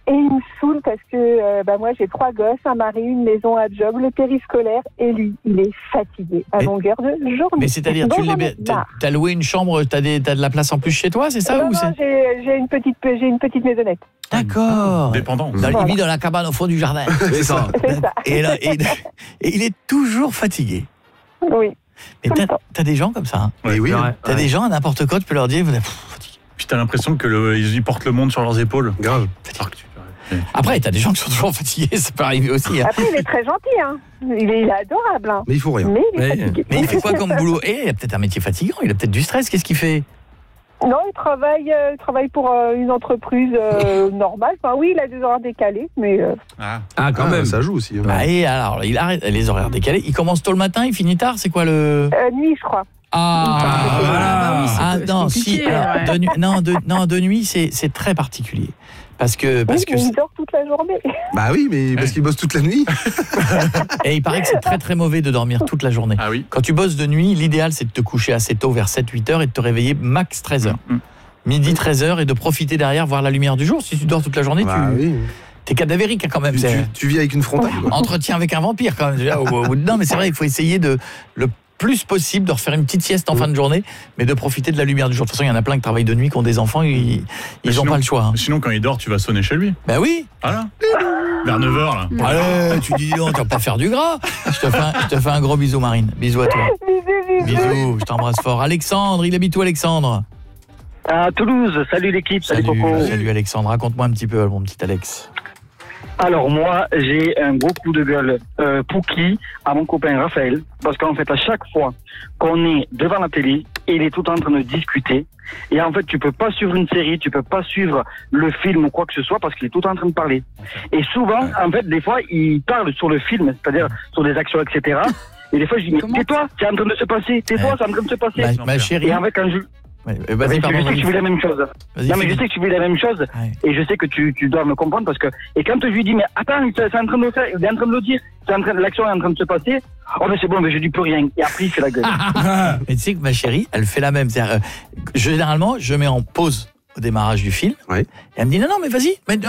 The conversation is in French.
et il me saoule parce que moi j'ai 3 gosses, un mari, une maison, un job, le périscolaire, et lui, il est fatigué à longueur de journée. Mais c'est-à-dire, t'as loué une chambre, t'as de la place en plus chez toi, c'est ça Non, j'ai une petite maisonnette. D'accord. Dépendant. Il vit dans la cabane au fond du jardin. C'est ça. C'est ça. Et il est toujours fatigué. Oui. Mais t'as des gens comme ça. Hein. Ouais, oui. T'as des gens à n'importe quoi, tu peux leur dire, vous êtes fatigué. Puis t'as l'impression qu'ils portent le monde sur leurs épaules. Grave. Après, t'as des gens qui sont toujours fatigués, ça peut arriver aussi. Hein. Après, il est très gentil, hein. Il est adorable, hein. Mais il faut rien. Mais il est fatigué. Mais il fait quoi comme boulot? Il a peut-être un métier fatigant, il a peut-être du stress, qu'est-ce qu'il fait? Non, il travaille pour une entreprise normale. Enfin, oui, il a des horaires décalés, mais... Quand même. Ça joue aussi. Bah, et alors, il arrête les horaires décalés. Il commence tôt le matin, il finit tard, c'est quoi le... nuit, je crois. De nuit, c'est très particulier. Parce que il dort toute la journée. Bah oui, mais parce qu'il bosse toute la nuit. Et il paraît que c'est très très mauvais de dormir toute la journée. Ah oui. Quand tu bosses de nuit, l'idéal c'est de te coucher assez tôt, vers 7-8 heures, et de te réveiller max 13 heures. Midi 13 heures, et de profiter derrière, voir la lumière du jour. Si tu dors toute la journée, t'es cadavérique quand même. Tu vis avec une frontale. Entretien avec un vampire quand même. Déjà, non, mais c'est vrai, il faut essayer de le plus possible de refaire une petite sieste en fin de journée, mais de profiter de la lumière du jour. De toute façon, il y en a plein qui travaillent de nuit, qui ont des enfants, ils n'ont pas le choix. Hein. Sinon, quand il dort, tu vas sonner chez lui. Ben oui. Voilà. Vers 9h, là. Allez, tu dis non, tu vas pas faire du gras. Je te fais un gros bisou, Marine. Bisous à toi. Bisous, je t'embrasse fort. Alexandre, il habite où, Alexandre? À Toulouse. Salut l'équipe, salut Coco. Salut Alexandre, raconte-moi un petit peu, mon petit Alex. Alors moi, j'ai un gros coup de gueule Pouki à mon copain Raphaël, parce qu'en fait à chaque fois qu'on est devant la télé, il est tout en train de discuter, et en fait tu peux pas suivre une série, tu peux pas suivre le film ou quoi que ce soit parce qu'il est tout en train de parler. Et souvent, en fait, des fois, il parle sur le film, c'est-à-dire sur des actions, etc. Et des fois je dis mais tais-toi, c'est en train de se passer, tais-toi, c'est en train de se passer. Ma chérie. Et en fait quand je... Vas-y, je sais que tu vis la même chose. Non, mais je sais que tu vis la même chose, et je sais que tu dois me comprendre parce que. Et quand je lui dis, mais attends, c'est en train de le faire, il est en train de le dire, l'action est en train de se passer. Oh, mais c'est bon, mais je dis plus rien. Et après, il fait la gueule. Mais tu sais que ma chérie, elle fait la même. Généralement, je mets en pause au démarrage du film. Ouais. Et elle me dit non, mais vas-y. Mais